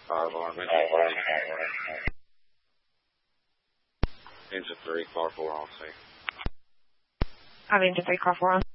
Fire alarm. Engine 3, car 4 on scene. I have Engine 3, car 4 on